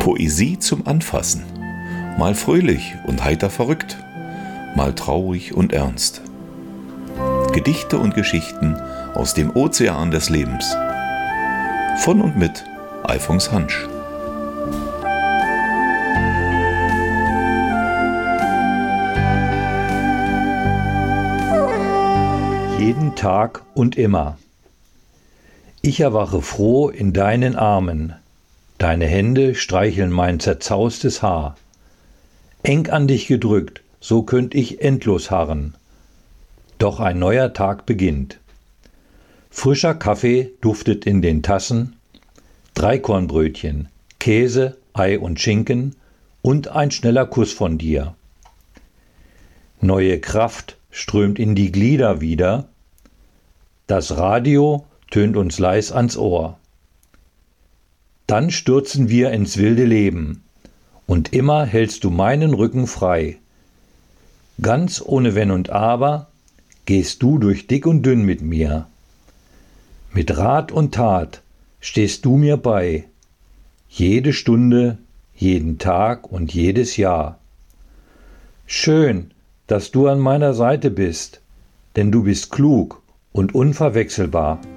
Poesie zum Anfassen. Mal fröhlich und heiter verrückt, mal traurig und ernst. Gedichte und Geschichten aus dem Ozean des Lebens. Von und mit Alfons Hansch. Jeden Tag und immer. Ich erwache froh in deinen Armen. Deine Hände streicheln mein zerzaustes Haar. Eng an dich gedrückt, so könnt ich endlos harren. Doch ein neuer Tag beginnt. Frischer Kaffee duftet in den Tassen, 3 Kornbrötchen, Käse, Ei und Schinken und ein schneller Kuss von dir. Neue Kraft strömt in die Glieder wieder. Das Radio tönt uns leis ans Ohr. Dann stürzen wir ins wilde Leben, und immer hältst du meinen Rücken frei. Ganz ohne Wenn und Aber gehst du durch dick und dünn mit mir. Mit Rat und Tat stehst du mir bei, jede Stunde, jeden Tag und jedes Jahr. Schön, dass du an meiner Seite bist, denn du bist klug und unverwechselbar.